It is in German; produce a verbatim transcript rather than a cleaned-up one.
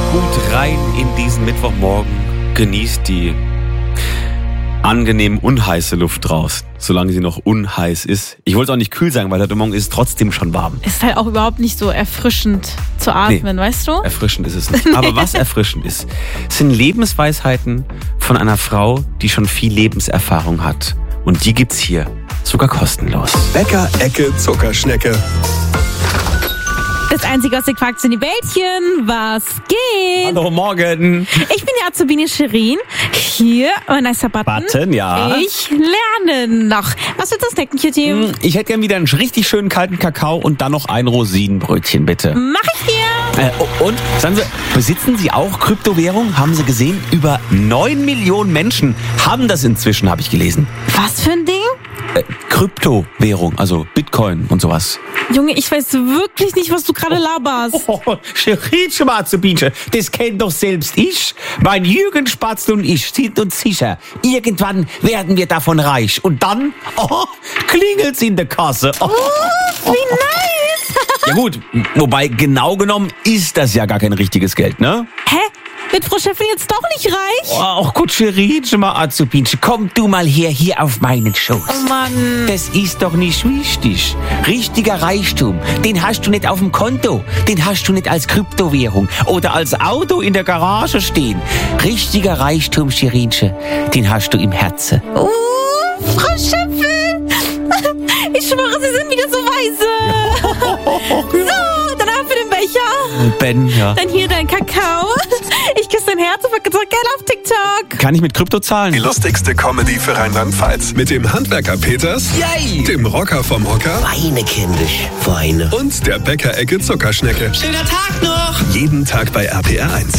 gut rein in diesen Mittwochmorgen. Genießt die angenehm unheiße Luft draußen, solange sie noch unheiß ist. Ich wollte es auch nicht kühl sagen, weil heute Morgen ist es trotzdem schon warm. Ist halt auch überhaupt nicht so erfrischend zu atmen, nee, weißt du? Erfrischend ist es nicht. Aber was erfrischend ist, sind Lebensweisheiten von einer Frau, die schon viel Lebenserfahrung hat. Und die gibt's hier sogar kostenlos. Bäcker-Ecke Zuckerschnecke. Das einzige aus den Quarks in die Bällchen. Was geht? Hallo, morgen. Ich bin die Azubine Shirin. Hier, mein nicer Button. Button, ja. Ich lerne noch. Was wird das snacken, Cutie? Ich hätte gern wieder einen richtig schönen kalten Kakao und dann noch ein Rosinenbrötchen, bitte. Mach ich dir. Äh, und, sagen Sie, besitzen Sie auch Kryptowährung? Haben Sie gesehen? Über neun Millionen Menschen haben das inzwischen, habe ich gelesen. Was für ein Ding? Äh, Kryptowährung, also Bitcoin und sowas. Junge, ich weiß wirklich nicht, was du gerade laberst. Oh, Shirin, Schwarzebinche, das kennt doch selbst ich. Mein Jürgen Spatzel und ich sind uns sicher, irgendwann werden wir davon reich. Und dann, oh, klingelt's in der Kasse. Oh, oh, wie nice. Ja gut, wobei genau genommen ist das ja gar kein richtiges Geld, ne? Hä? Wird Frau Chefin jetzt doch nicht reich? Ach gut, Shirin, Azubinche, komm du mal her, hier auf meinen Schoß. Oh Mann. Das ist doch nicht wichtig. Richtiger Reichtum, den hast du nicht auf dem Konto. Den hast du nicht als Kryptowährung oder als Auto in der Garage stehen. Richtiger Reichtum, Shirinche, den hast du im Herzen. Oh, Frau Chefin. Ich schwöre, Sie sind wieder so weise. So, dann haben wir den Becher. Ben, ja. Dann hier dein Kakao. Ich küsse dein Herz und verkaufe geil auf TikTok. Kann ich mit Krypto zahlen? Die lustigste Comedy für Rheinland-Pfalz. Mit dem Handwerker Peters, Yay. Dem Rocker vom Hocker Weine, kindisch, Weine. und der Bäcker-Ecke Zuckerschnecke. Schöner Tag noch. Jeden Tag bei R P R eins.